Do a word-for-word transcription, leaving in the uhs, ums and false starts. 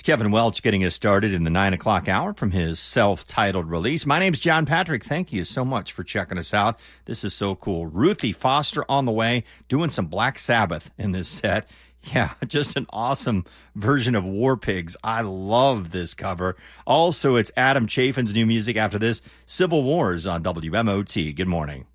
It's Kevin Welch getting us started in the nine o'clock hour from his self-titled release. My name's John Patrick. Thank you so much for checking us out. This is so cool. Ruthie Foster on the way, doing some Black Sabbath in this set. Yeah, just an awesome version of War Pigs. I love this cover. Also, it's Adam Chafin's new music after this, Civil Wars on W M O T. Good morning.